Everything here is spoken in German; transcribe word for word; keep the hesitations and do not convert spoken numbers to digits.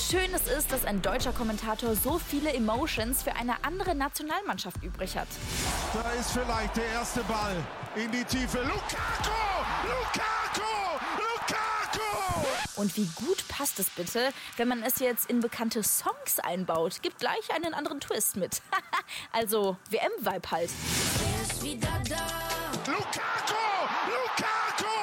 schön es ist, dass ein deutscher Kommentator so viele Emotions für eine andere Nationalmannschaft übrig hat. Da ist vielleicht der erste Ball in die Tiefe. Lukaku! Lukaku! Lukaku! Und wie gut passt es bitte, wenn man es jetzt in bekannte Songs einbaut? Gibt gleich einen anderen Twist mit. Also W M-Vibe halt. Lukaku! Lukaku!